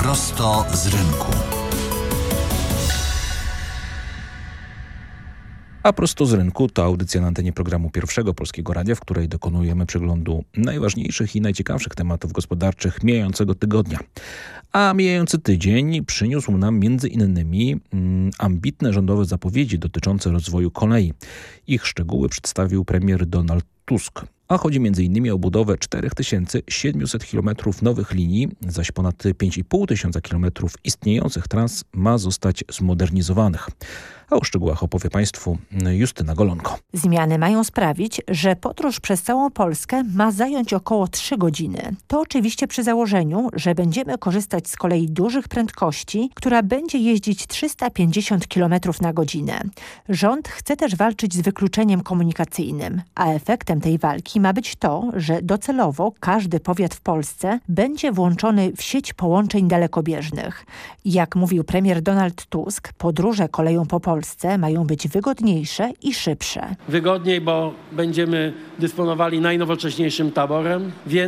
Prosto z rynku. A Prosto z rynku to audycja na antenie programu Pierwszego Polskiego Radia, w której dokonujemy przeglądu najważniejszych i najciekawszych tematów gospodarczych mijającego tygodnia. A mijający tydzień przyniósł nam m.in. ambitne rządowe zapowiedzi dotyczące rozwoju kolei. Ich szczegóły przedstawił premier Donald Tusk. A chodzi m.in. o budowę 4700 km nowych linii, zaś ponad 5500 km istniejących tras ma zostać zmodernizowanych. A o szczegółach opowie Państwu Justyna Golonko. Zmiany mają sprawić, że podróż przez całą Polskę ma zająć około 3 godziny. To oczywiście przy założeniu, że będziemy korzystać z kolei dużych prędkości, która będzie jeździć 350 km na godzinę. Rząd chce też walczyć z wykluczeniem komunikacyjnym, a efektem tej walki ma być to, że docelowo każdy powiat w Polsce będzie włączony w sieć połączeń dalekobieżnych. Jak mówił premier Donald Tusk, podróże koleją po Polsce mają być wygodniejsze i szybsze. Wygodniej, bo będziemy dysponowali najnowocześniejszym taborem.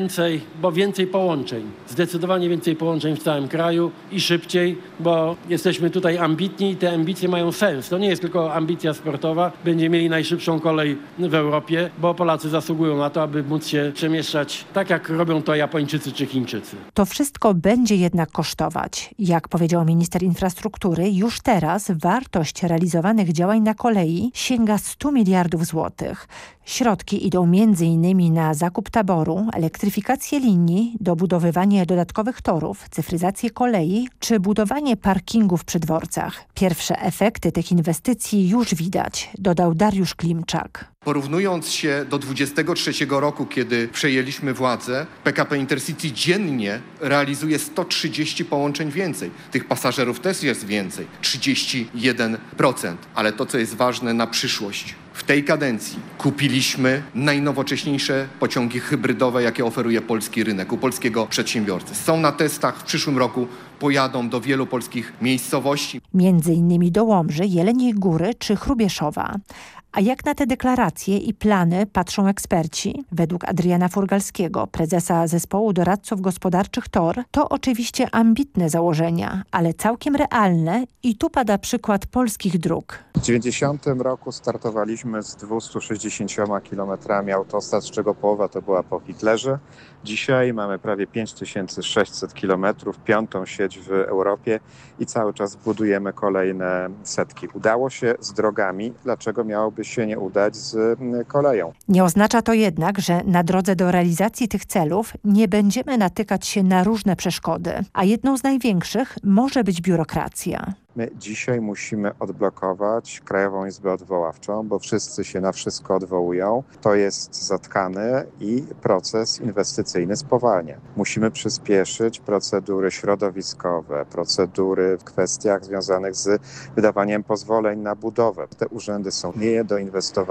Więcej połączeń. Zdecydowanie więcej połączeń w całym kraju i szybciej, bo jesteśmy tutaj ambitni i te ambicje mają sens. To nie jest tylko ambicja sportowa. Będziemy mieli najszybszą kolej w Europie, bo Polacy zasługują na to, aby móc się przemieszczać tak, jak robią to Japończycy czy Chińczycy. To wszystko będzie jednak kosztować. Jak powiedział minister infrastruktury, już teraz wartość realizowanych działań na kolei sięga 100 miliardów złotych. Środki idą m.in. na zakup taboru, elektryfikację linii, dobudowywanie dodatkowych torów, cyfryzację kolei czy budowanie parkingów przy dworcach. Pierwsze efekty tych inwestycji już widać, dodał Dariusz Klimczak. Porównując się do 2023 roku, kiedy przejęliśmy władzę, PKP Intercity dziennie realizuje 130 połączeń więcej. Tych pasażerów też jest więcej, 31%. Ale to, co jest ważne na przyszłość. W tej kadencji kupiliśmy najnowocześniejsze pociągi hybrydowe, jakie oferuje polski rynek, u polskiego przedsiębiorcy. Są na testach, w przyszłym roku pojadą do wielu polskich miejscowości. Między innymi do Łomży, Jeleniej Góry czy Hrubieszowa. A jak na te deklaracje i plany patrzą eksperci? Według Adriana Furgalskiego, prezesa Zespołu Doradców Gospodarczych TOR, to oczywiście ambitne założenia, ale całkiem realne i tu pada przykład polskich dróg. W 1990 roku startowaliśmy z 260 kilometrami autostrad, z czego połowa to była po Hitlerze. Dzisiaj mamy prawie 5600 kilometrów, 5. sieć w Europie i cały czas budujemy kolejne setki. Udało się z drogami, dlaczego miałoby się nie udać z koleją? Nie oznacza to jednak, że na drodze do realizacji tych celów nie będziemy natykać się na różne przeszkody, a jedną z największych może być biurokracja. My dzisiaj musimy odblokować Krajową Izbę Odwoławczą, bo wszyscy się na wszystko odwołują. To jest zatkany i proces inwestycyjny spowalnia. Musimy przyspieszyć procedury środowiskowe, procedury w kwestiach związanych z wydawaniem pozwoleń na budowę. Te urzędy są nie do inwestowania.